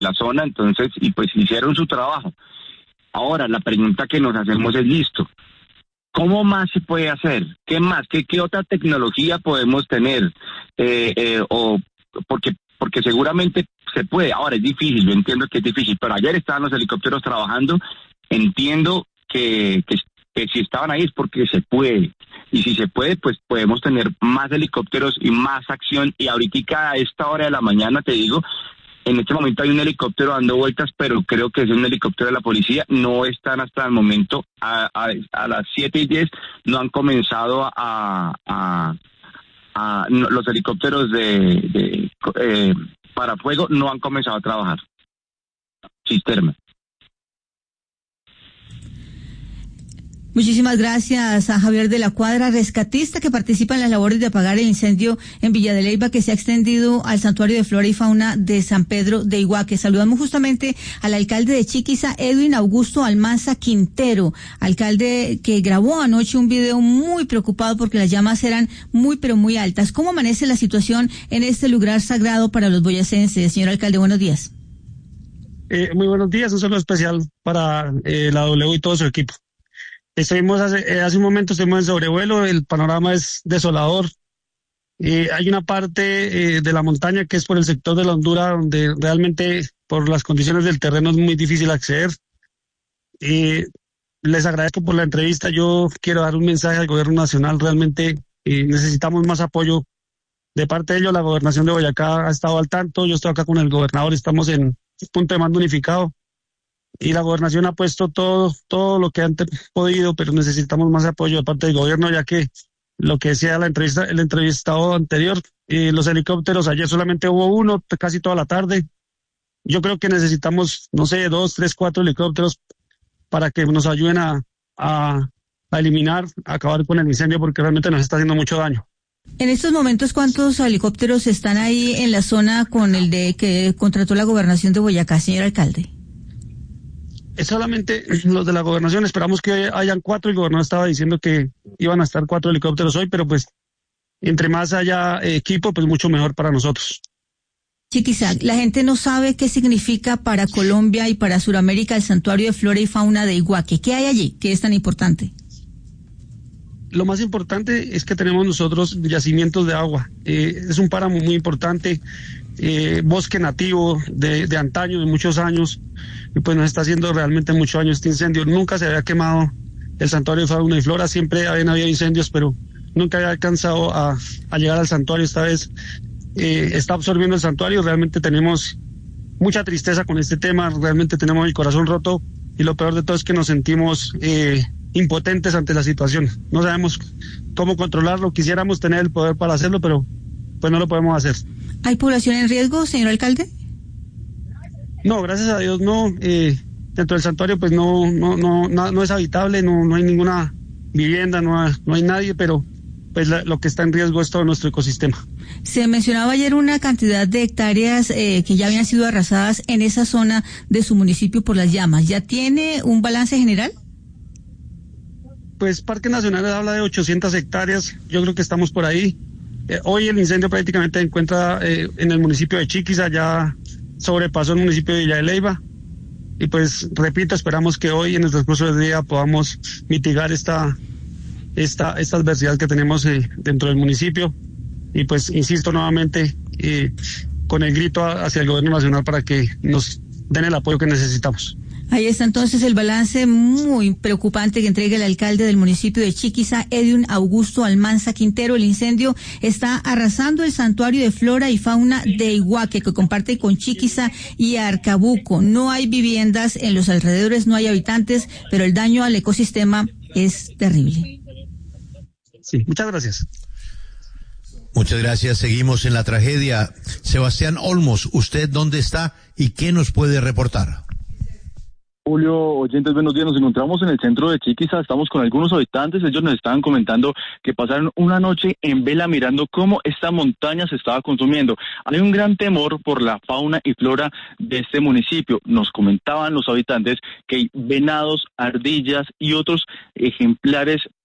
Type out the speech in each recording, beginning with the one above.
la zona, entonces, y pues hicieron su trabajo. Ahora, la pregunta que nos hacemos es, listo, ¿cómo más se puede hacer? ¿Qué más? ¿Qué otra tecnología podemos tener? Porque seguramente se puede. Ahora es difícil, yo entiendo que es difícil, pero ayer estaban los helicópteros trabajando, entiendo que si estaban ahí es porque se puede. Y si se puede, pues podemos tener más helicópteros y más acción. Y ahorita a esta hora de la mañana, te digo, en este momento hay un helicóptero dando vueltas, pero creo que es un helicóptero de la policía. No están hasta el momento, a las 7:10, no han comenzado los helicópteros para fuego no han comenzado a trabajar. Cisterna. Muchísimas gracias a Javier de la Cuadra, rescatista que participa en las labores de apagar el incendio en Villa de Leyva que se ha extendido al Santuario de Flora y Fauna de San Pedro de Iguaque. Saludamos justamente al alcalde de Chiquiza, Edwin Augusto Almanza Quintero, alcalde que grabó anoche un video muy preocupado porque las llamas eran muy pero muy altas. ¿Cómo amanece la situación en este lugar sagrado para los boyacenses? Señor alcalde, buenos días. Muy buenos días, un saludo especial para la W y todo su equipo. Estuvimos hace un momento, estuvimos en sobrevuelo, el panorama es desolador. Hay una parte de la montaña que es por el sector de la Hondura, donde realmente por las condiciones del terreno es muy difícil acceder. Les agradezco por la entrevista. Yo quiero dar un mensaje al gobierno nacional. Realmente necesitamos más apoyo de parte de ellos. La gobernación de Boyacá ha estado al tanto. Yo estoy acá con el gobernador, estamos en punto de mando unificado. Y la gobernación ha puesto todo lo que han podido, pero necesitamos más apoyo de parte del gobierno, ya que lo que decía el entrevistado anterior, los helicópteros, ayer solamente hubo uno, casi toda la tarde. Yo creo que necesitamos, 2, 3, 4 helicópteros para que nos ayuden a eliminar, a acabar con el incendio, porque realmente nos está haciendo mucho daño. En estos momentos, ¿cuántos helicópteros están ahí en la zona con el de que contrató la gobernación de Boyacá, señor alcalde? Es solamente los de la gobernación, esperamos que hayan 4, el gobernador estaba diciendo que iban a estar 4 helicópteros hoy, pero pues entre más haya equipo, pues mucho mejor para nosotros. Chiquiza, la gente no sabe qué significa para Colombia y para Sudamérica el Santuario de Flora y Fauna de Iguaque. ¿Qué hay allí? ¿Qué es tan importante? Lo más importante es que tenemos nosotros yacimientos de agua. Es un páramo muy importante, bosque nativo de antaño, de muchos años, y pues nos está haciendo realmente mucho daño este incendio. Nunca se había quemado el Santuario de Fauna y Flora, siempre habían habido incendios, pero nunca había alcanzado a llegar al santuario. Esta vez está absorbiendo el santuario. Realmente tenemos mucha tristeza con este tema, realmente tenemos el corazón roto, y lo peor de todo es que nos sentimos impotentes ante la situación. No sabemos cómo controlarlo, quisiéramos tener el poder para hacerlo, pero pues no lo podemos hacer. ¿Hay población en riesgo, señor alcalde? No, gracias a Dios no. Dentro del santuario pues no es habitable, no hay ninguna vivienda, no hay nadie, pero pues lo que está en riesgo es todo nuestro ecosistema. Se mencionaba ayer una cantidad de hectáreas que ya habían sido arrasadas en esa zona de su municipio por las llamas. ¿Ya tiene un balance general? Pues Parque Nacional habla de 800 hectáreas, yo creo que estamos por ahí. Hoy el incendio prácticamente se encuentra en el municipio de Chiquiza, ya sobrepasó el municipio de Villa de Leyva, y pues repito, esperamos que hoy en el transcurso del día podamos mitigar esta adversidad que tenemos dentro del municipio, y pues insisto nuevamente con el grito hacia el gobierno nacional para que nos den el apoyo que necesitamos. Ahí está entonces el balance muy preocupante que entrega el alcalde del municipio de Chiquiza, Edwin Augusto Almanza Quintero. El incendio está arrasando el Santuario de Flora y Fauna de Iguaque, que comparte con Chiquiza y Arcabuco. No hay viviendas en los alrededores, no hay habitantes, pero el daño al ecosistema es terrible. Sí, muchas gracias. Muchas gracias. Seguimos en la tragedia. Sebastián Olmos, ¿usted dónde está y qué nos puede reportar? Julio, oyentes, buenos días. Nos encontramos en el centro de Chiquiza, estamos con algunos habitantes. Ellos nos estaban comentando que pasaron una noche en vela mirando cómo esta montaña se estaba consumiendo. Hay un gran temor por la fauna y flora de este municipio. Nos comentaban los habitantes que hay venados, ardillas y otros ejemplares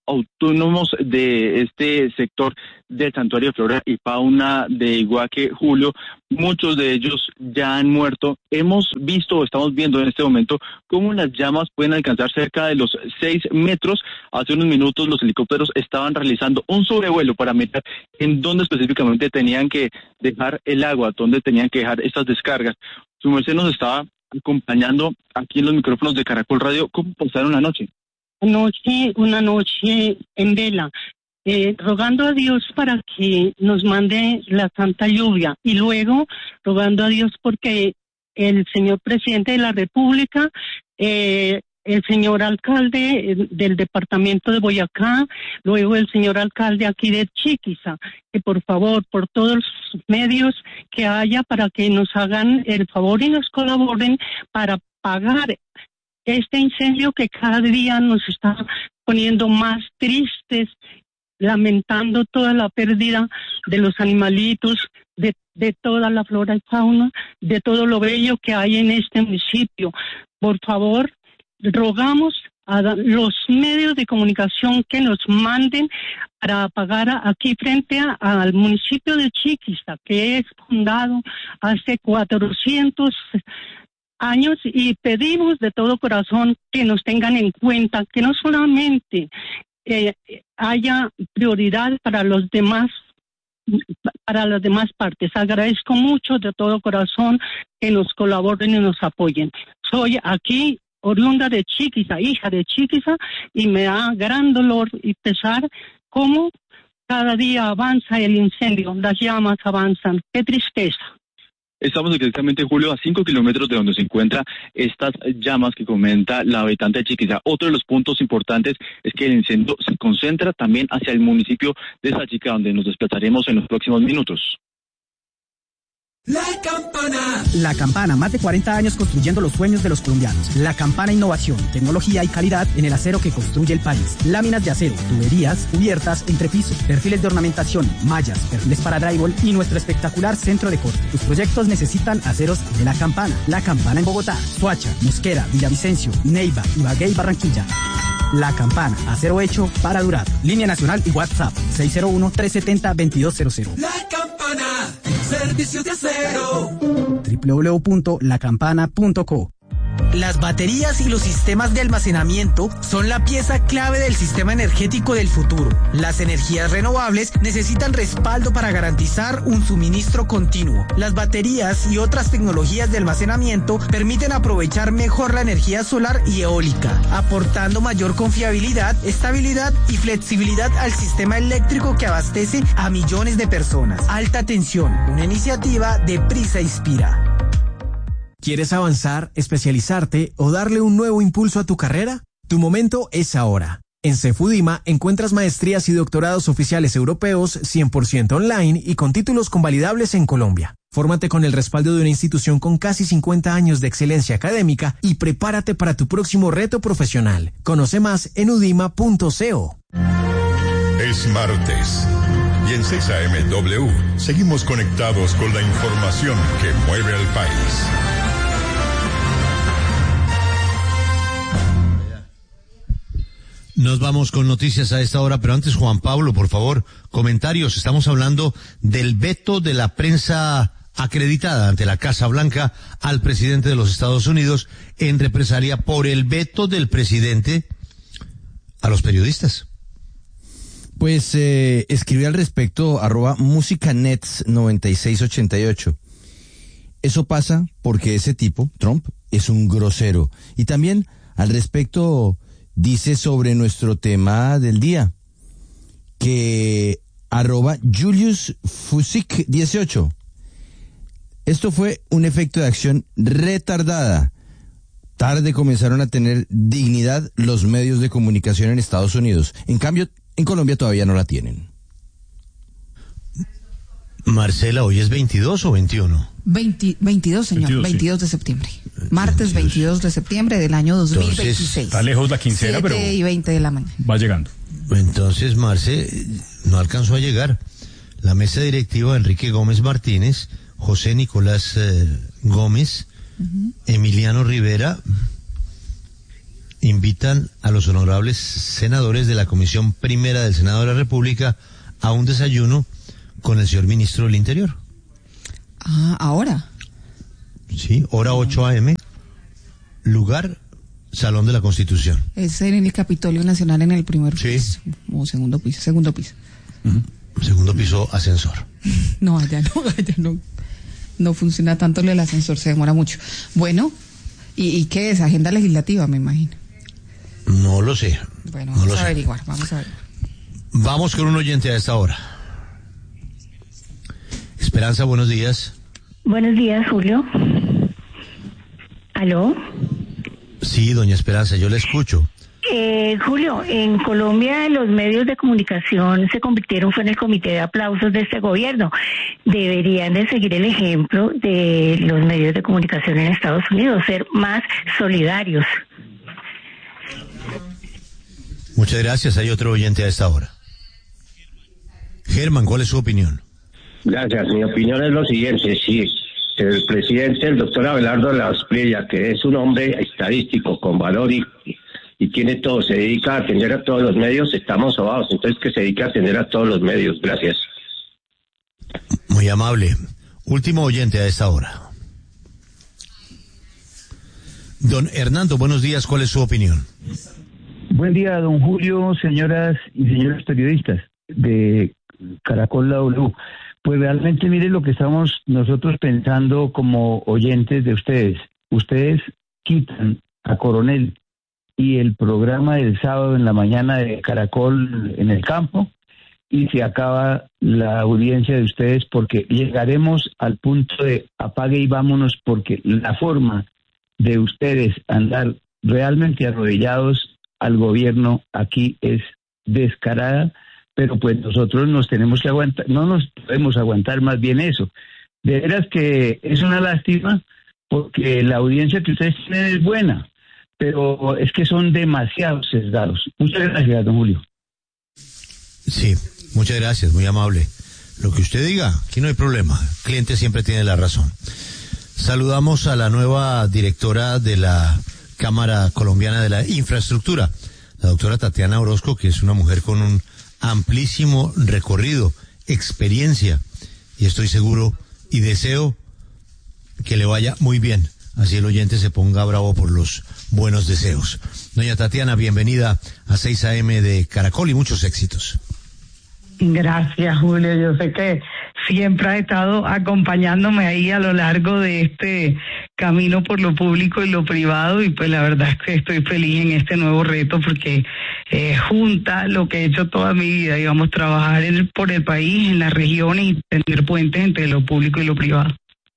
autónomos de este sector del Santuario de Flora y Fauna de Iguaque, Julio, muchos de ellos ya han muerto. Hemos visto, estamos viendo en este momento, cómo las llamas pueden alcanzar cerca de los 6 metros. Hace unos minutos los helicópteros estaban realizando un sobrevuelo para mirar en dónde específicamente tenían que dejar el agua, dónde tenían que dejar estas descargas. Su merced nos estaba acompañando aquí en los micrófonos de Caracol Radio. ¿Cómo pasaron la noche? Una noche en vela, rogando a Dios para que nos mande la santa lluvia, y luego rogando a Dios porque el señor presidente de la República, el señor alcalde del departamento de Boyacá, luego el señor alcalde aquí de Chiquiza, que por favor, por todos los medios que haya, para que nos hagan el favor y nos colaboren para pagar este incendio que cada día nos está poniendo más tristes, lamentando toda la pérdida de los animalitos, de toda la flora y fauna, de todo lo bello que hay en este municipio. Por favor, rogamos a los medios de comunicación que nos manden para pagar aquí frente al municipio de Chiquiza, que es fundado hace 400 años, y pedimos de todo corazón que nos tengan en cuenta, que no solamente haya prioridad para los demás, para las demás partes. Agradezco mucho de todo corazón que nos colaboren y nos apoyen. Soy aquí oriunda de Chiquiza, hija de Chiquiza, y me da gran dolor y pesar cómo cada día avanza el incendio, las llamas avanzan. ¡Qué tristeza! Estamos exactamente, Julio, a 5 kilómetros de donde se encuentran estas llamas que comenta la habitante de Chiquiza. Otro de los puntos importantes es que el incendio se concentra también hacia el municipio de Sachica, donde nos desplazaremos en los próximos minutos. La Campana. La Campana, más de 40 años construyendo los sueños de los colombianos. La Campana, innovación, tecnología y calidad en el acero que construye el país. Láminas de acero, tuberías, cubiertas, entrepisos, perfiles de ornamentación, mallas, perfiles para drywall y nuestro espectacular centro de corte. Tus proyectos necesitan aceros de La Campana. La Campana en Bogotá, Soacha, Mosquera, Villavicencio, Neiva, Ibagué y Barranquilla. La Campana, acero hecho para durar. Línea nacional y WhatsApp 601-370-2200. La Campana, servicios de acero. www.lacampana.co. Las baterías y los sistemas de almacenamiento son la pieza clave del sistema energético del futuro. Las energías renovables necesitan respaldo para garantizar un suministro continuo. Las baterías y otras tecnologías de almacenamiento permiten aprovechar mejor la energía solar y eólica, aportando mayor confiabilidad, estabilidad y flexibilidad al sistema eléctrico que abastece a millones de personas. Alta tensión, una iniciativa de Prisa Inspira. ¿Quieres avanzar, especializarte o darle un nuevo impulso a tu carrera? Tu momento es ahora. En Cefudima encuentras maestrías y doctorados oficiales europeos 100% online y con títulos convalidables en Colombia. Fórmate con el respaldo de una institución con casi 50 años de excelencia académica y prepárate para tu próximo reto profesional. Conoce más en udima.co. Es martes y en 6am seguimos conectados con la información que mueve al país. Nos vamos con noticias a esta hora, pero antes, Juan Pablo, por favor, comentarios. Estamos hablando del veto de la prensa acreditada ante la Casa Blanca al presidente de los Estados Unidos en represalia por el veto del presidente a los periodistas. Pues escribió al respecto @musicanets9688. Eso pasa porque ese tipo, Trump, es un grosero. Y también al respecto dice sobre nuestro tema del día que @JuliusFusik18. Esto fue un efecto de acción retardada. Tarde comenzaron a tener dignidad los medios de comunicación en Estados Unidos. En cambio, en Colombia todavía no la tienen. Marcela, ¿hoy es 22 o 21? 22, señor, 22 de septiembre. Martes 22 de septiembre del año 2026. Entonces, está lejos la quincena, 7 pero y 20 de la mañana. Va llegando. Entonces, Marce, no alcanzó a llegar. La mesa directiva, Enrique Gómez Martínez, José Nicolás Gómez, Emiliano Rivera invitan a los honorables senadores de la Comisión Primera del Senado de la República a un desayuno con el señor ministro del Interior. Ah, ¿ahora? Sí, hora 8 a.m., lugar Salón de la Constitución. Es en el Capitolio Nacional, en el primer piso. O segundo piso. Segundo piso, ascensor. No, allá no. No funciona tanto el ascensor, se demora mucho. Bueno, ¿y qué es? Agenda legislativa, me imagino. No lo sé. Bueno, vamos a averiguar. Vamos con un oyente a esta hora. Esperanza, buenos días. Buenos días, Julio. ¿Aló? Sí, doña Esperanza, yo le escucho. Julio, en Colombia los medios de comunicación se convirtieron en el comité de aplausos de este gobierno. Deberían de seguir el ejemplo de los medios de comunicación en Estados Unidos, ser más solidarios. Muchas gracias. Hay otro oyente a esta hora. Germán, ¿cuál es su opinión? Gracias. Mi opinión es lo siguiente. Sí, el presidente, el doctor Abelardo Asprilla, que es un hombre estadístico con valor y tiene todo, se dedica a atender a todos los medios, estamos sobados, entonces que se dedique a atender a todos los medios. Gracias. Muy amable. Último oyente a esta hora. Don Hernando, buenos días, ¿cuál es su opinión? Buen día, don Julio, señoras y señores periodistas de Caracol La W. Pues realmente mire lo que estamos nosotros pensando como oyentes de ustedes. Ustedes quitan a Coronel y el programa del sábado en la mañana de Caracol en el campo y se acaba la audiencia de ustedes, porque llegaremos al punto de apague y vámonos, porque la forma de ustedes andar realmente arrodillados al gobierno aquí es descarada, pero pues nosotros nos tenemos que aguantar, no nos podemos aguantar más bien eso. De veras que es una lástima, porque la audiencia que ustedes tienen es buena, pero es que son demasiado sesgados. Muchas gracias, don Julio. Sí, muchas gracias, muy amable. Lo que usted diga, aquí no hay problema. El cliente siempre tiene la razón. Saludamos a la nueva directora de la Cámara Colombiana de la Infraestructura, la doctora Tatiana Orozco, que es una mujer con un amplísimo recorrido, experiencia, y estoy seguro y deseo que le vaya muy bien. Así el oyente se ponga bravo por los buenos deseos. Doña Tatiana, bienvenida a 6 AM de Caracol y muchos éxitos. Gracias, Julio. Yo sé que siempre has estado acompañándome ahí a lo largo de este camino por lo público y lo privado, y pues la verdad es que estoy feliz en este nuevo reto, porque junta lo que he hecho toda mi vida, digamos, trabajar por el país, en las regiones y tener puentes entre lo público y lo privado.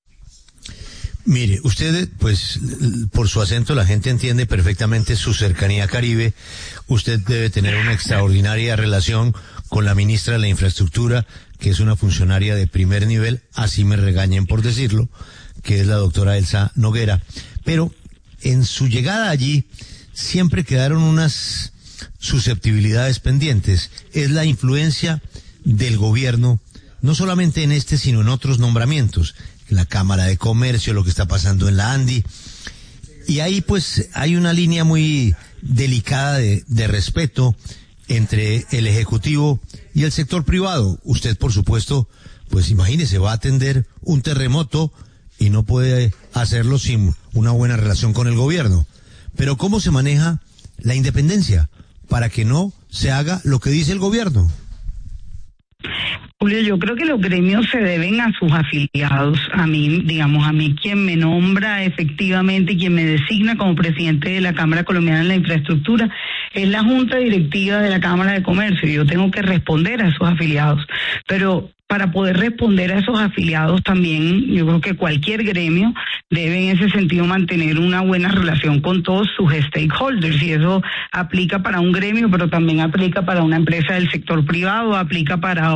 Mire, usted, pues, por su acento la gente entiende perfectamente su cercanía a Caribe. Usted debe tener una extraordinaria relación con la ministra de la Infraestructura, que es una funcionaria de primer nivel, así me regañen por decirlo, que es la doctora Elsa Noguera. Pero en su llegada allí siempre quedaron unas susceptibilidades pendientes. Es la influencia del gobierno, no solamente en este, sino en otros nombramientos. La Cámara de Comercio, lo que está pasando en la ANDI, y ahí pues hay una línea muy delicada de respeto entre el Ejecutivo y el sector privado. Usted, por supuesto, pues imagínese, va a atender un terremoto y no puede hacerlo sin una buena relación con el gobierno. Pero ¿cómo se maneja la independencia para que no se haga lo que dice el gobierno? Julio, yo creo que los gremios se deben a sus afiliados. A mí, digamos, a mí quien me nombra efectivamente, quien me designa como presidente de la Cámara Colombiana de la Infraestructura, es la Junta Directiva de la Cámara de Comercio. Yo tengo que responder a esos afiliados. Pero para poder responder a esos afiliados también, yo creo que cualquier gremio debe en ese sentido mantener una buena relación con todos sus stakeholders, y eso aplica para un gremio, pero también aplica para una empresa del sector privado, aplica para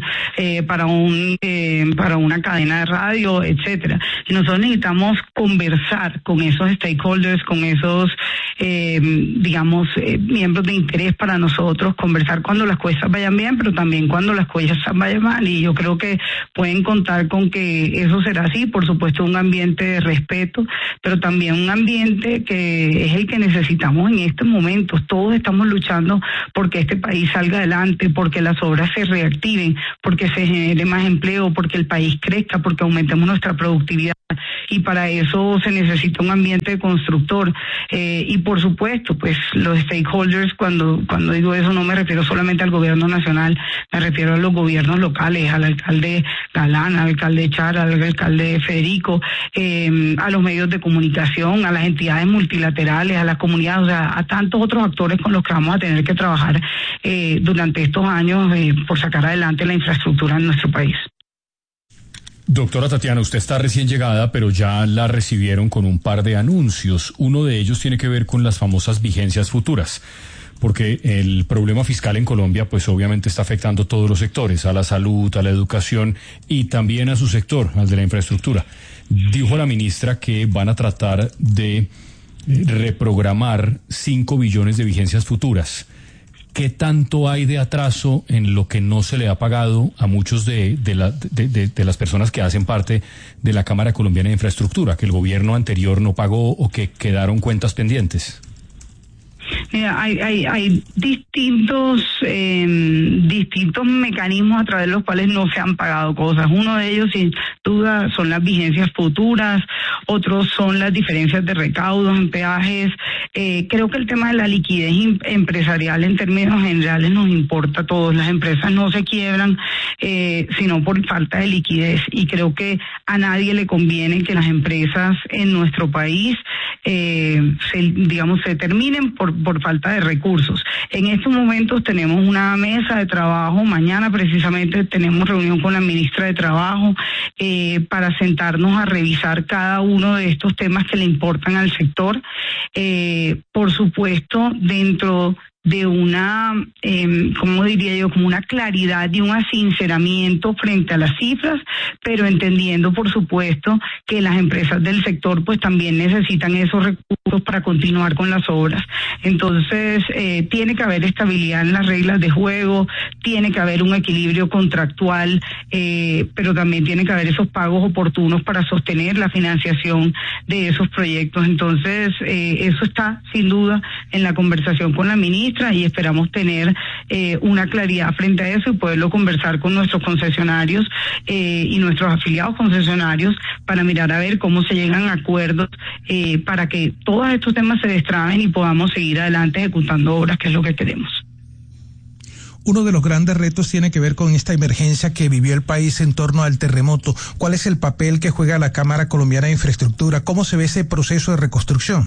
una cadena de radio, etcétera. Y nosotros necesitamos conversar con esos stakeholders, con esos miembros de interés para nosotros, conversar cuando las cosas vayan bien, pero también cuando las cosas vayan mal, y yo creo que pueden contar con que eso será así. Por supuesto, un ambiente de respeto, pero también un ambiente que es el que necesitamos en estos momentos. Todos estamos luchando porque este país salga adelante, porque las obras se reactiven, porque se genere más empleo, porque el país crezca, porque aumentemos nuestra productividad, y para eso se necesita un ambiente constructor, y por supuesto, pues los stakeholders, cuando digo eso no me refiero solamente al gobierno nacional, me refiero a los gobiernos locales, al alcalde Galán, al alcalde Chara, al alcalde Federico, a los medios de comunicación, a las entidades multilaterales, a las comunidades, o sea, a tantos otros actores con los que vamos a tener que trabajar durante estos años por sacar adelante la infraestructura en nuestro país. Doctora Tatiana, usted está recién llegada, pero ya la recibieron con un par de anuncios. Uno de ellos tiene que ver con las famosas vigencias futuras, porque el problema fiscal en Colombia, pues obviamente está afectando a todos los sectores, a la salud, a la educación y también a su sector, al de la infraestructura. Dijo la ministra que van a tratar de reprogramar 5 billones de vigencias futuras. ¿Qué tanto hay de atraso en lo que no se le ha pagado a muchos de las personas que hacen parte de la Cámara Colombiana de Infraestructura, que el gobierno anterior no pagó o que quedaron cuentas pendientes? Mira, hay distintos mecanismos a través de los cuales no se han pagado cosas. Uno de ellos, sin duda, son las vigencias futuras, otros son las diferencias de recaudos en peajes. Creo que el tema de la liquidez empresarial en términos generales nos importa a todos. Las empresas no se quiebran sino por falta de liquidez, y creo que a nadie le conviene que las empresas en nuestro país se terminen por falta de recursos. En estos momentos tenemos una mesa de trabajo. Mañana precisamente tenemos reunión con la ministra de Trabajo para sentarnos a revisar cada uno de estos temas que le importan al sector. Por supuesto, dentro de una, ¿cómo diría yo?, como una claridad y un asinceramiento frente a las cifras, pero entendiendo, por supuesto, que las empresas del sector pues también necesitan esos recursos para continuar con las obras. Entonces, tiene que haber estabilidad en las reglas de juego, tiene que haber un equilibrio contractual, pero también tiene que haber esos pagos oportunos para sostener la financiación de esos proyectos. Entonces, eso está sin duda en la conversación con la ministra, y esperamos tener una claridad frente a eso y poderlo conversar con nuestros concesionarios y nuestros afiliados concesionarios para mirar a ver cómo se llegan a acuerdos para que todos estos temas se destraben y podamos seguir adelante ejecutando obras, que es lo que queremos. Uno de los grandes retos tiene que ver con esta emergencia que vivió el país en torno al terremoto. ¿Cuál es el papel que juega la Cámara Colombiana de Infraestructura? ¿Cómo se ve ese proceso de reconstrucción?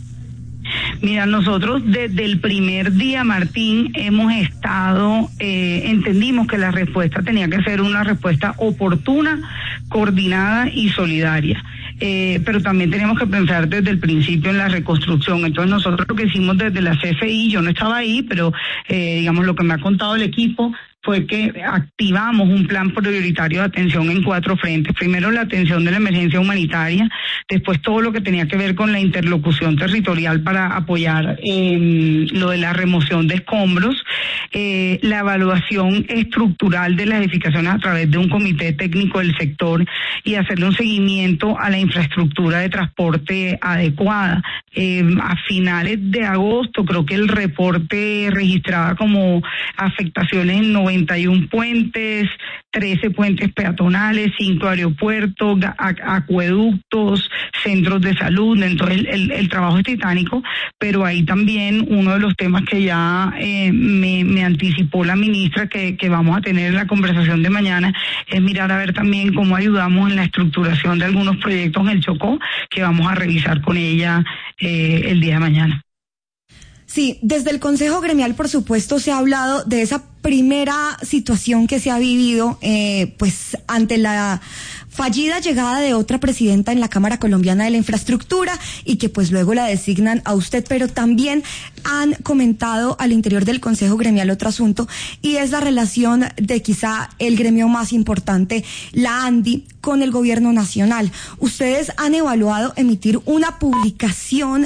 Mira, nosotros desde el primer día, Martín, hemos estado, entendimos que la respuesta tenía que ser una respuesta oportuna, coordinada y solidaria. Pero también tenemos que pensar desde el principio en la reconstrucción. Entonces nosotros lo que hicimos desde la CFI, yo no estaba ahí, pero lo que me ha contado el equipo fue que activamos un plan prioritario de atención en 4 frentes. Primero, la atención de la emergencia humanitaria, después todo lo que tenía que ver con la interlocución territorial para apoyar lo de la remoción de escombros, la evaluación estructural de las edificaciones a través de un comité técnico del sector y hacerle un seguimiento a la infraestructura de transporte adecuada. A finales de agosto, creo que el reporte registraba como afectaciones en 91 puentes, 13 puentes peatonales, 5 aeropuertos, acueductos, centros de salud. Entonces el trabajo es titánico, pero ahí también uno de los temas que ya me anticipó la ministra que vamos a tener en la conversación de mañana es mirar a ver también cómo ayudamos en la estructuración de algunos proyectos en el Chocó, que vamos a revisar con ella el día de mañana. Sí, desde el Consejo Gremial, por supuesto, se ha hablado de esa primera situación que se ha vivido, pues ante la fallida llegada de otra presidenta en la Cámara Colombiana de la Infraestructura y que pues luego la designan a usted, pero también han comentado al interior del Consejo Gremial otro asunto, y es la relación de quizá el gremio más importante, la ANDI, con el gobierno nacional. Ustedes han evaluado emitir una publicación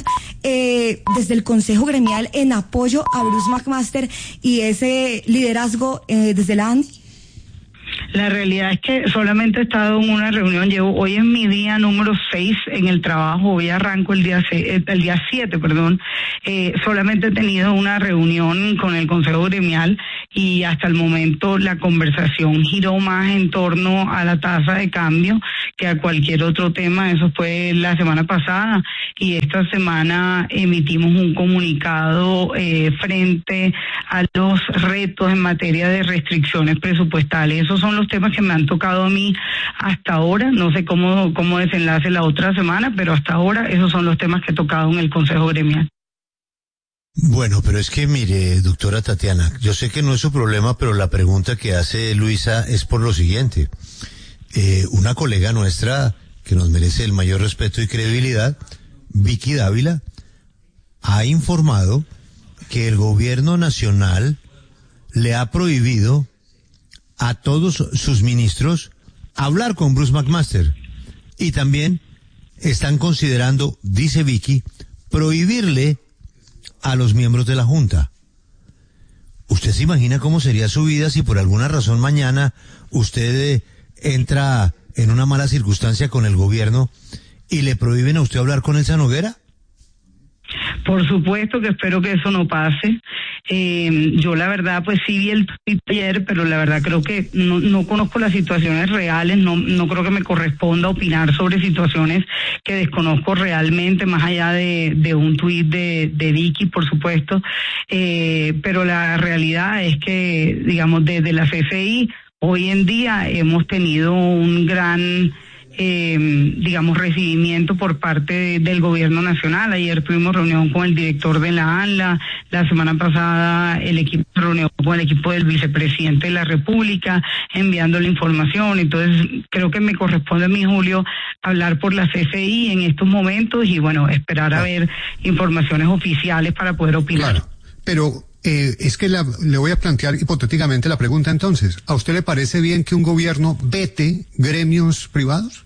desde el Consejo Gremial en apoyo a Bruce McMaster y ese liderazgo desde la ANDI? La realidad es que solamente he estado en una reunión, hoy es mi día número 6 en el trabajo, hoy arranco el día 7, solamente he tenido una reunión con el Consejo Gremial y hasta el momento la conversación giró más en torno a la tasa de cambio que a cualquier otro tema. Eso fue la semana pasada y esta semana emitimos un comunicado frente a los retos en materia de restricciones presupuestales. Esos son los temas que me han tocado a mí hasta ahora. No sé cómo desenlace la otra semana, pero hasta ahora esos son los temas que he tocado en el Consejo Gremial. Bueno, pero es que mire, doctora Tatiana, yo sé que no es su problema, pero la pregunta que hace Luisa es por lo siguiente. Una colega nuestra que nos merece el mayor respeto y credibilidad, Vicky Dávila, ha informado que el gobierno nacional le ha prohibido a todos sus ministros hablar con Bruce McMaster. Y también están considerando, dice Vicky, prohibirle a los miembros de la Junta. ¿Usted se imagina cómo sería su vida si por alguna razón mañana usted entra en una mala circunstancia con el gobierno y le prohíben a usted hablar con Elsa Noguera? Por supuesto que espero que eso no pase. Yo la verdad pues sí vi el tweet ayer, pero la verdad creo que no conozco las situaciones reales, no creo que me corresponda opinar sobre situaciones que desconozco realmente, más allá de un tweet de Vicky, por supuesto, pero la realidad es que, digamos, desde la CCI, hoy en día hemos tenido un gran recibimiento por parte del gobierno nacional. Ayer tuvimos reunión con el director de la ANLA, la semana pasada el equipo se reunió con el equipo del vicepresidente de la República, enviando la información. Entonces creo que me corresponde a mí, Julio, hablar por la CCI en estos momentos y bueno, esperar a ver informaciones oficiales para poder opinar. Claro, pero es que le voy a plantear hipotéticamente la pregunta entonces. ¿A usted le parece bien que un gobierno vete gremios privados?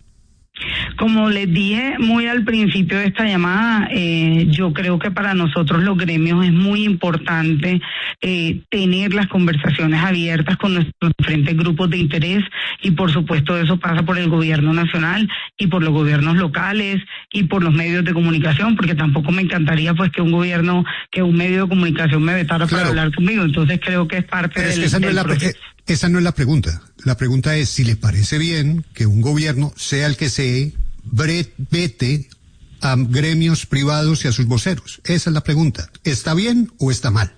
Como les dije muy al principio de esta llamada, yo creo que para nosotros los gremios es muy importante tener las conversaciones abiertas con nuestros diferentes grupos de interés y por supuesto eso pasa por el gobierno nacional y por los gobiernos locales y por los medios de comunicación, porque tampoco me encantaría pues que un medio de comunicación me vetara para hablar conmigo. Entonces creo que es parte del proceso. Esa no es la pregunta. La pregunta es si le parece bien que un gobierno, sea el que sea, vete a gremios privados y a sus voceros. Esa es la pregunta. ¿Está bien o está mal?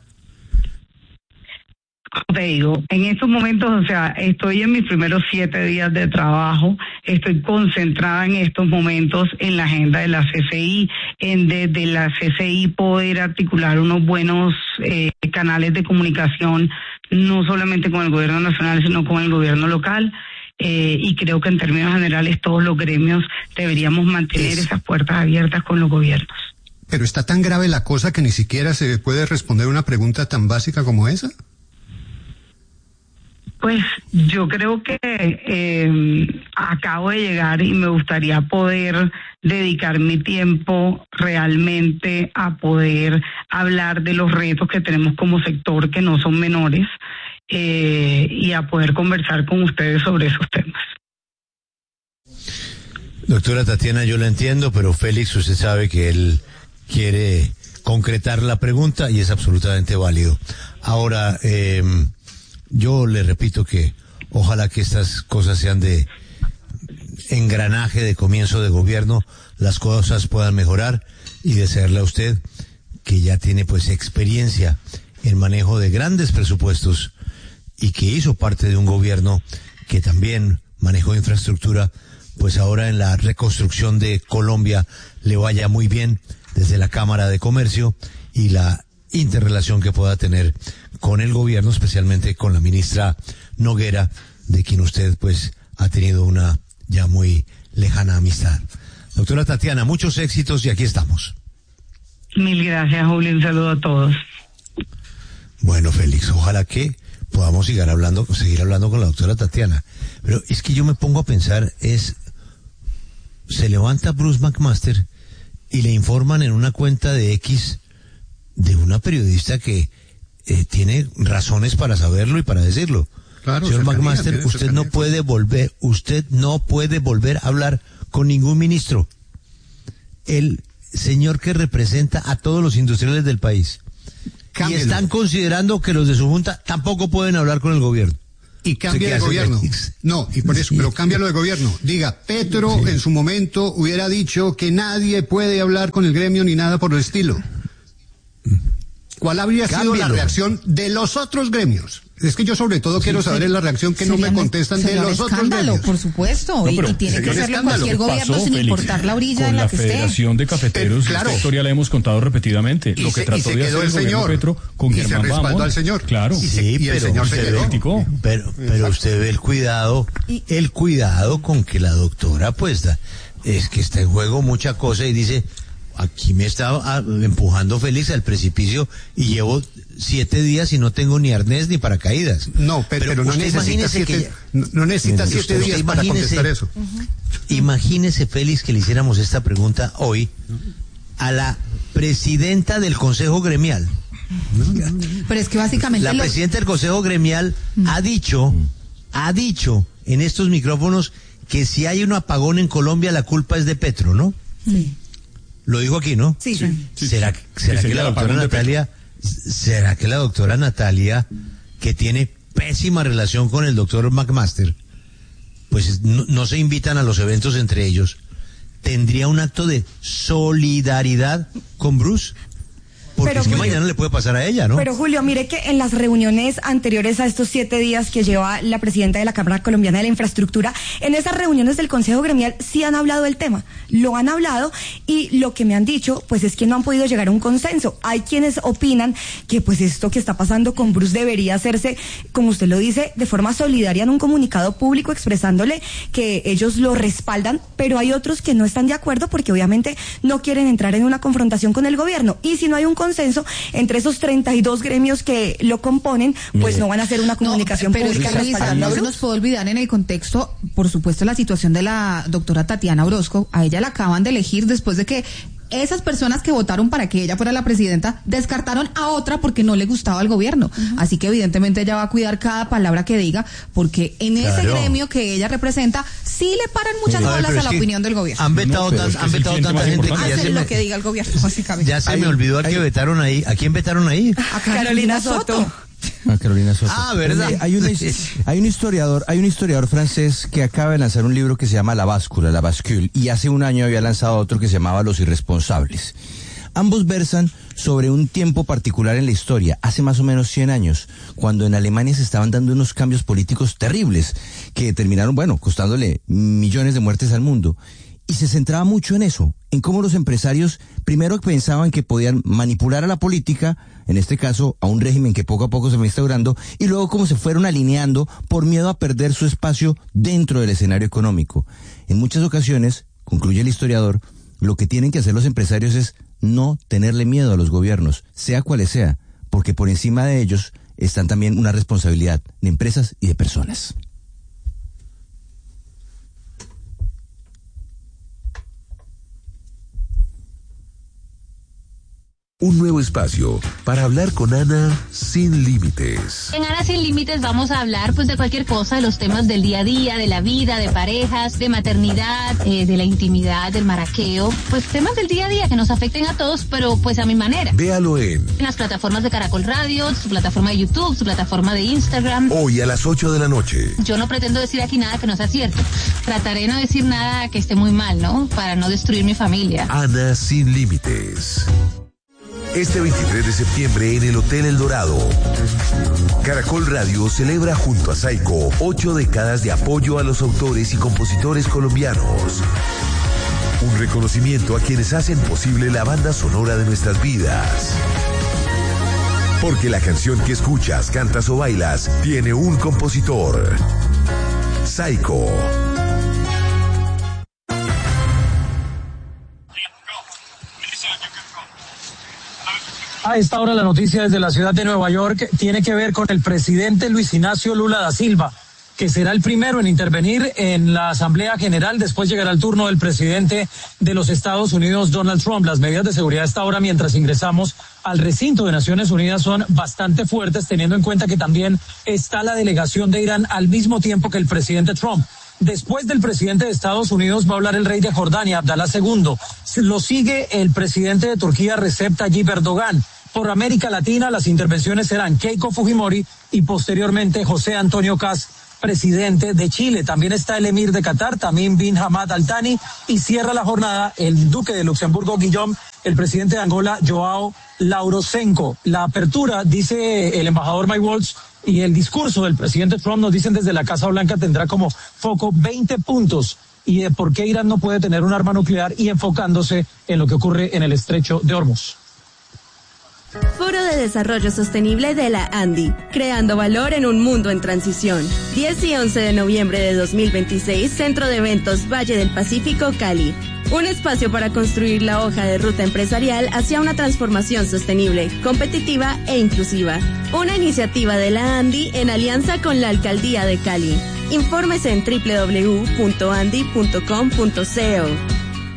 Te digo, en estos momentos, o sea, estoy en mis primeros 7 días de trabajo, estoy concentrada en estos momentos en la agenda de la CCI, en desde la CCI poder articular unos buenos canales de comunicación, no solamente con el gobierno nacional, sino con el gobierno local. Y creo que en términos generales todos los gremios deberíamos mantener esas puertas abiertas con los gobiernos. Pero está tan grave la cosa que ni siquiera se puede responder una pregunta tan básica como esa. Pues yo creo que acabo de llegar y me gustaría poder dedicar mi tiempo realmente a poder hablar de los retos que tenemos como sector, que no son menores, y a poder conversar con ustedes sobre esos temas. Doctora Tatiana, yo la entiendo, pero Félix, usted sabe que él quiere concretar la pregunta y es absolutamente válido. Ahora, yo le repito que ojalá que estas cosas sean de engranaje de comienzo de gobierno, las cosas puedan mejorar y desearle a usted que ya tiene pues experiencia en manejo de grandes presupuestos y que hizo parte de un gobierno que también manejó infraestructura, pues ahora en la reconstrucción de Colombia le vaya muy bien desde la Cámara de Comercio y la interrelación que pueda tener con el gobierno, especialmente con la ministra Noguera, de quien usted pues ha tenido una ya muy lejana amistad. Doctora Tatiana, muchos éxitos y aquí estamos. Mil gracias, Julio, un saludo a todos. Bueno, Félix, ojalá que podamos seguir hablando con la doctora Tatiana. Pero es que yo me pongo a pensar, se levanta Bruce McMaster y le informan en una cuenta de X de una periodista que tiene razones para saberlo y para decirlo. Claro, señor McMaster, usted no puede volver a hablar con ningún ministro. El señor que representa a todos los industriales del país. Cámbialo. Y están considerando que los de su junta tampoco pueden hablar con el gobierno. Y cambia de gobierno. No, y por eso, pero cámbialo de gobierno. Diga, Petro en su momento hubiera dicho que nadie puede hablar con el gremio ni nada por el estilo. ¿Cuál habría sido la reacción de los otros gremios? Es que yo sobre todo quiero saber la reacción que no me contestan de los otros gremios. Por supuesto, y tiene que hacerlo cualquier gobierno sin importar la orilla en la que esté. Con la Federación de Cafeteros, esta historia la hemos contado repetidamente. Lo que trató de hacer el gobierno Petro con Germán Bamón. Al señor. Claro. Sí, pero el señor se criticó. Pero usted ve el cuidado con que la doctora es que está en juego mucha cosa y dice, aquí me está empujando Félix al precipicio y llevo 7 días y no tengo ni arnés ni paracaídas. No, pero no necesita 7 días para contestar eso. Imagínese, Félix, que le hiciéramos esta pregunta hoy a la presidenta del Consejo Gremial. Pero es que básicamente la presidenta del Consejo Gremial ha dicho en estos micrófonos que si hay un apagón en Colombia la culpa es de Petro, ¿no? Sí. Lo dijo aquí, ¿no? Sí. ¿Será que la doctora Natalia, que tiene pésima relación con el doctor McMaster, pues no se invitan a los eventos entre ellos, tendría un acto de solidaridad con Bruce? Porque es que mañana le puede pasar a ella, ¿no? Pero Julio, mire que en las reuniones anteriores a estos 7 días que lleva la presidenta de la Cámara Colombiana de la Infraestructura, en esas reuniones del Consejo Gremial sí han hablado del tema, lo han hablado, y lo que me han dicho pues es que no han podido llegar a un consenso. Hay quienes opinan que pues esto que está pasando con Bruce debería hacerse, como usted lo dice, de forma solidaria en un comunicado público expresándole que ellos lo respaldan, pero hay otros que no están de acuerdo porque obviamente no quieren entrar en una confrontación con el gobierno, y si no hay un consenso entre esos 32 gremios que lo componen, pues no van a hacer una comunicación pública respaldando a Bruce. No nos puede olvidar en el contexto, por supuesto, la situación de la doctora Tatiana Orozco. A ella la acaban de elegir después de que esas personas que votaron para que ella fuera la presidenta descartaron a otra porque no le gustaba al gobierno. Así que evidentemente ella va a cuidar cada palabra que diga, porque en ese gremio que ella representa sí le paran muchas bolas a la opinión del gobierno. Han vetado tanta gente que ya hacen lo que diga el gobierno, básicamente. Ya se me olvidó al que vetaron ahí. ¿A quién vetaron ahí? A Carolina Soto. A Carolina Soto. ¿Verdad? Hay un historiador francés que acaba de lanzar un libro que se llama La Bascule, y hace un año había lanzado otro que se llamaba Los Irresponsables. Ambos versan sobre un tiempo particular en la historia, hace más o menos 100 años, cuando en Alemania se estaban dando unos cambios políticos terribles que terminaron, costándole millones de muertes al mundo. Y se centraba mucho en eso, en cómo los empresarios primero pensaban que podían manipular a la política, en este caso a un régimen que poco a poco se fue instaurando, y luego cómo se fueron alineando por miedo a perder su espacio dentro del escenario económico. En muchas ocasiones, concluye el historiador, lo que tienen que hacer los empresarios es no tenerle miedo a los gobiernos, sea cuales sea, porque por encima de ellos están también una responsabilidad de empresas y de personas. Un nuevo espacio para hablar con Ana sin límites. En Ana sin límites vamos a hablar de cualquier cosa, de los temas del día a día, de la vida, de parejas, de maternidad, de la intimidad, del maraqueo, temas del día a día que nos afecten a todos, pero a mi manera. Véalo en las plataformas de Caracol Radio, su plataforma de YouTube, su plataforma de Instagram. Hoy a las 8 de la noche. Yo no pretendo decir aquí nada que no sea cierto. Trataré de no decir nada que esté muy mal, ¿no? Para no destruir mi familia. Ana sin límites. Este 23 de septiembre en el Hotel El Dorado, Caracol Radio celebra junto a Saico 8 décadas de apoyo a los autores y compositores colombianos. Un reconocimiento a quienes hacen posible la banda sonora de nuestras vidas. Porque la canción que escuchas, cantas o bailas tiene un compositor. Saico. A esta hora la noticia desde la ciudad de Nueva York tiene que ver con el presidente Luis Ignacio Lula da Silva. que será el primero en intervenir en la Asamblea General. Después llegará el turno del presidente de los Estados Unidos, Donald Trump. Las medidas de seguridad a esta hora, mientras ingresamos al recinto de Naciones Unidas, son bastante fuertes, teniendo en cuenta que también está la delegación de Irán al mismo tiempo que el presidente Trump. Después del presidente de Estados Unidos va a hablar el rey de Jordania, Abdalá II. Lo sigue el presidente de Turquía, Recep Tayyip Erdogan. Por América Latina, las intervenciones serán Keiko Fujimori y posteriormente José Antonio Kast, presidente de Chile. También está el emir de Qatar, Tamim bin Hamad Al Thani, y cierra la jornada el duque de Luxemburgo, Guillaume, el presidente de Angola, Joao Lourenço. La apertura, dice el embajador Mike Waltz, y el discurso del presidente Trump, nos dicen desde la Casa Blanca, tendrá como foco 20 puntos y de por qué Irán no puede tener un arma nuclear, y enfocándose en lo que ocurre en el estrecho de Hormuz. Foro de Desarrollo Sostenible de la ANDI, creando valor en un mundo en transición. 10 y 11 de noviembre de 2026, Centro de Eventos Valle del Pacífico, Cali. Un espacio para construir la hoja de ruta empresarial hacia una transformación sostenible, competitiva e inclusiva. Una iniciativa de la ANDI en alianza con la Alcaldía de Cali. Infórmese en www.andi.com.co.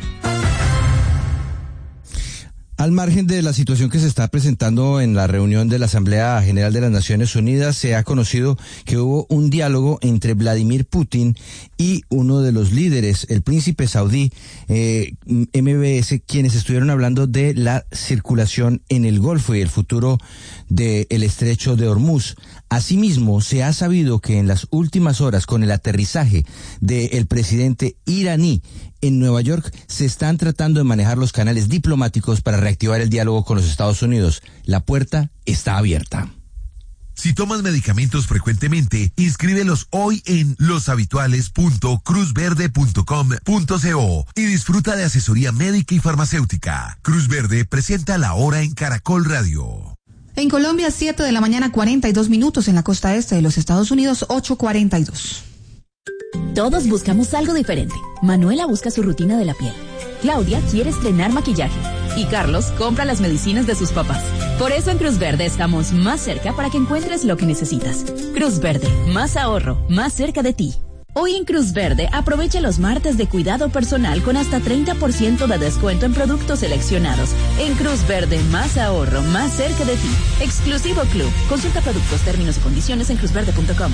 Al margen de la situación que se está presentando en la reunión de la Asamblea General de las Naciones Unidas, se ha conocido que hubo un diálogo entre Vladimir Putin y uno de los líderes, el príncipe saudí, MBS, quienes estuvieron hablando de la circulación en el Golfo y el futuro del estrecho de Hormuz. Asimismo, se ha sabido que en las últimas horas, con el aterrizaje del presidente iraní en Nueva York, se están tratando de manejar los canales diplomáticos para reactivar el diálogo con los Estados Unidos. La puerta está abierta. Si tomas medicamentos frecuentemente, inscríbelos hoy en loshabituales.cruzverde.com.co y disfruta de asesoría médica y farmacéutica. Cruz Verde presenta La Hora en Caracol Radio. En Colombia, 7 de la mañana, 42 minutos. En la costa este de los Estados Unidos, 8:42. Todos buscamos algo diferente. Manuela busca su rutina de la piel. Claudia quiere estrenar maquillaje. Y Carlos compra las medicinas de sus papás. Por eso en Cruz Verde estamos más cerca para que encuentres lo que necesitas. Cruz Verde, más ahorro, más cerca de ti. Hoy en Cruz Verde, aprovecha los martes de cuidado personal con hasta 30% de descuento en productos seleccionados. En Cruz Verde, más ahorro, más cerca de ti. Exclusivo Club. Consulta productos, términos y condiciones en cruzverde.com.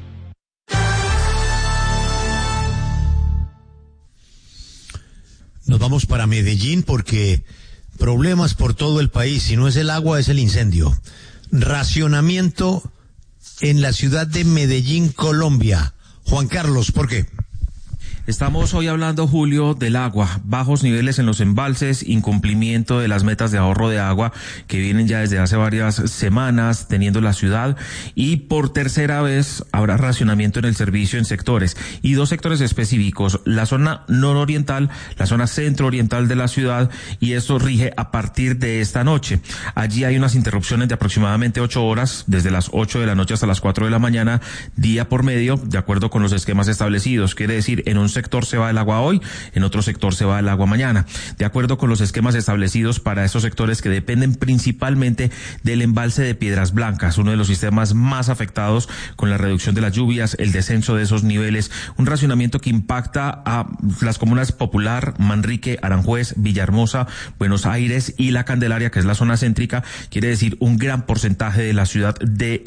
Nos vamos para Medellín porque problemas por todo el país. Si no es el agua, es el incendio. Racionamiento en la ciudad de Medellín, Colombia. Juan Carlos, ¿por qué? Estamos hoy hablando, Julio, del agua, bajos niveles en los embalses, incumplimiento de las metas de ahorro de agua que vienen ya desde hace varias semanas teniendo la ciudad, y por tercera vez habrá racionamiento en el servicio en sectores, y dos sectores específicos, la zona nororiental, la zona centro-oriental de la ciudad, y esto rige a partir de esta noche. Allí hay unas interrupciones de aproximadamente 8 horas, desde las 8 de la noche hasta las 4 de la mañana, día por medio, de acuerdo con los esquemas establecidos. Quiere decir, en un sector se va el agua hoy, en otro sector se va el agua mañana, de acuerdo con los esquemas establecidos para esos sectores que dependen principalmente del embalse de Piedras Blancas, uno de los sistemas más afectados con la reducción de las lluvias, el descenso de esos niveles, un racionamiento que impacta a las comunas Popular, Manrique, Aranjuez, Villahermosa, Buenos Aires y La Candelaria, que es la zona céntrica. Quiere decir un gran porcentaje de la ciudad, de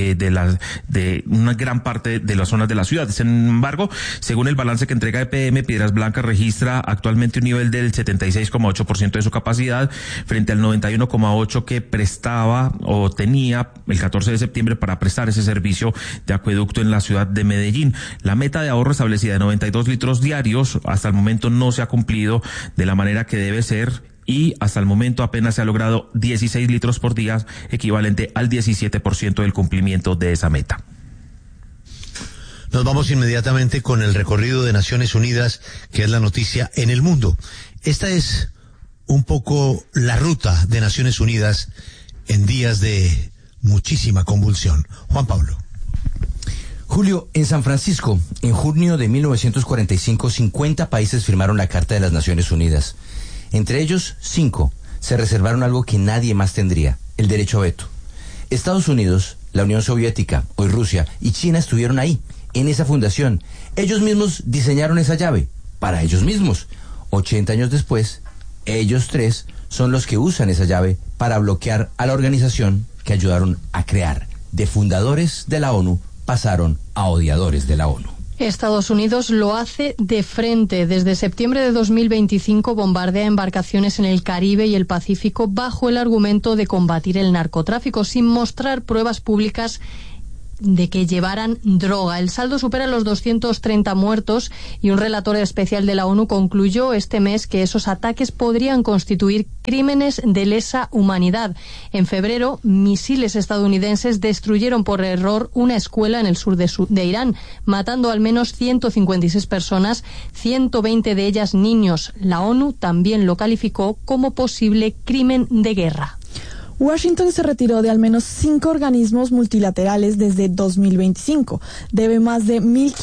una gran parte de las zonas de la ciudad. Sin embargo, según el balance que entrega EPM, Piedras Blancas registra actualmente un nivel del 76,8% de su capacidad frente al 91,8% que prestaba o tenía el 14 de septiembre para prestar ese servicio de acueducto en la ciudad de Medellín. La meta de ahorro establecida de 92 litros diarios hasta el momento no se ha cumplido de la manera que debe ser, y hasta el momento apenas se ha logrado 16 litros por día, equivalente al 17% del cumplimiento de esa meta. Nos vamos inmediatamente con el recorrido de Naciones Unidas, que es la noticia en el mundo. Esta es un poco la ruta de Naciones Unidas en días de muchísima convulsión. Juan Pablo. Julio, en San Francisco, en junio de 1945, 50 países firmaron la Carta de las Naciones Unidas. Entre ellos, 5 se reservaron algo que nadie más tendría, el derecho a veto. Estados Unidos, la Unión Soviética, hoy Rusia, y China estuvieron ahí, en esa fundación. Ellos mismos diseñaron esa llave, para ellos mismos. 80 años después, ellos tres son los que usan esa llave para bloquear a la organización que ayudaron a crear. De fundadores de la ONU pasaron a odiadores de la ONU. Estados Unidos lo hace de frente. Desde septiembre de 2025 bombardea embarcaciones en el Caribe y el Pacífico bajo el argumento de combatir el narcotráfico, sin mostrar pruebas públicas de que llevaran droga. El saldo supera los 230 muertos y un relator especial de la ONU concluyó este mes que esos ataques podrían constituir crímenes de lesa humanidad. En febrero, misiles estadounidenses destruyeron por error una escuela en el sur de Irán, matando al menos 156 personas, 120 de ellas niños. La ONU también lo calificó como posible crimen de guerra. Washington se retiró de al menos 5 organismos multilaterales desde 2025. Debe más de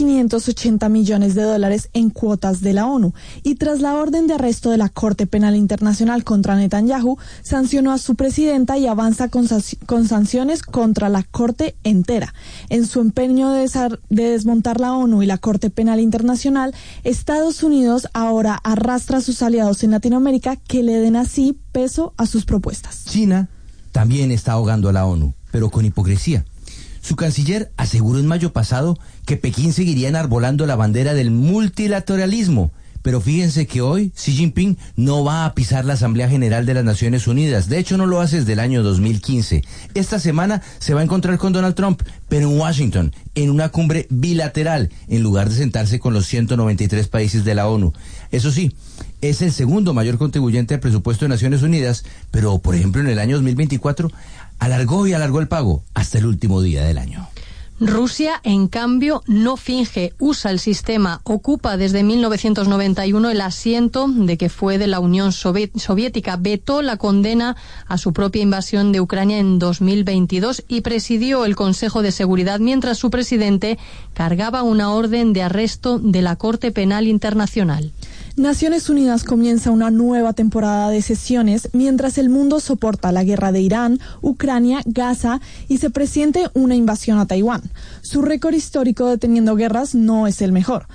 1.580 millones de dólares en cuotas de la ONU. Y tras la orden de arresto de la Corte Penal Internacional contra Netanyahu, sancionó a su presidenta y avanza con sanciones contra la Corte entera. En su empeño de desmontar la ONU y la Corte Penal Internacional, Estados Unidos ahora arrastra a sus aliados en Latinoamérica que le den así peso a sus propuestas. China también está ahogando a la ONU, pero con hipocresía. Su canciller aseguró en mayo pasado que Pekín seguiría enarbolando la bandera del multilateralismo, pero fíjense que hoy Xi Jinping no va a pisar la Asamblea General de las Naciones Unidas. De hecho, no lo hace desde el año 2015. Esta semana se va a encontrar con Donald Trump, pero en Washington, en una cumbre bilateral, en lugar de sentarse con los 193 países de la ONU. Eso sí, es el segundo mayor contribuyente al presupuesto de Naciones Unidas, pero, por ejemplo, en el año 2024 alargó el pago hasta el último día del año. Rusia, en cambio, no finge, usa el sistema, ocupa desde 1991 el asiento de que fue de la Unión Soviética, vetó la condena a su propia invasión de Ucrania en 2022 y presidió el Consejo de Seguridad mientras su presidente cargaba una orden de arresto de la Corte Penal Internacional. Naciones Unidas comienza una nueva temporada de sesiones mientras el mundo soporta la guerra de Irán, Ucrania, Gaza y se presiente una invasión a Taiwán. Su récord histórico deteniendo guerras no es el mejor.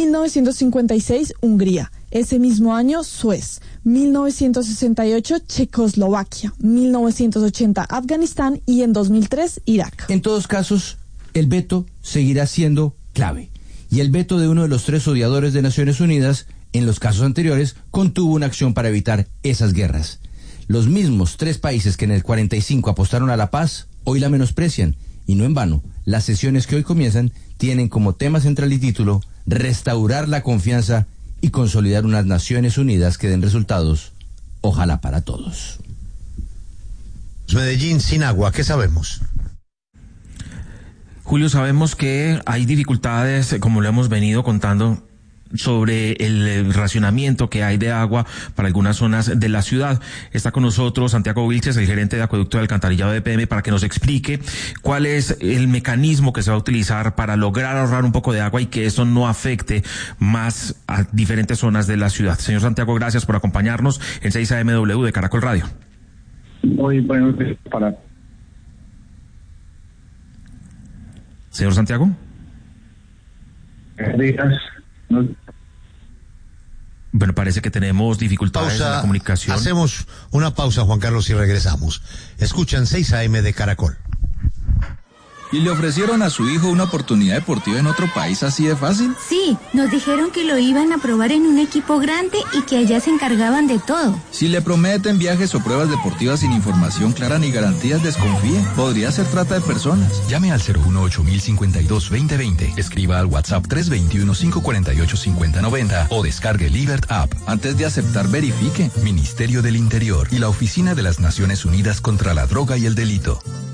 1956, Hungría. Ese mismo año, Suez. 1968, Checoslovaquia. 1980, Afganistán y en 2003, Irak. En todos casos, el veto seguirá siendo clave. Y el veto de uno de los 3 odiadores de Naciones Unidas en los casos anteriores, contuvo una acción para evitar esas guerras. Los mismos 3 países que en el 45 apostaron a la paz, hoy la menosprecian, y no en vano, las sesiones que hoy comienzan tienen como tema central y título restaurar la confianza y consolidar unas Naciones Unidas que den resultados, ojalá para todos. Medellín sin agua, ¿qué sabemos? Julio, sabemos que hay dificultades, como lo hemos venido contando, sobre el racionamiento que hay de agua para algunas zonas de la ciudad. Está con nosotros Santiago Vilches, el gerente de acueducto de alcantarillado de EPM, para que nos explique cuál es el mecanismo que se va a utilizar para lograr ahorrar un poco de agua y que eso no afecte más a diferentes zonas de la ciudad. Señor Santiago, gracias por acompañarnos en 6 AMW de Caracol Radio. Muy buenos días para... Señor Santiago. Días. Bueno, parece que tenemos dificultades en la comunicación. Hacemos una pausa, Juan Carlos, y regresamos. Escuchan 6 AM de Caracol. ¿Y le ofrecieron a su hijo una oportunidad deportiva en otro país así de fácil? Sí, nos dijeron que lo iban a probar en un equipo grande y que allá se encargaban de todo. Si le prometen viajes o pruebas deportivas sin información clara ni garantías, desconfíe. Podría ser trata de personas. Llame al 018-052-2020. Escriba al WhatsApp 321-548-5090 o descargue el Libert App. Antes de aceptar, verifique. Ministerio del Interior y la Oficina de las Naciones Unidas contra la Droga y el Delito.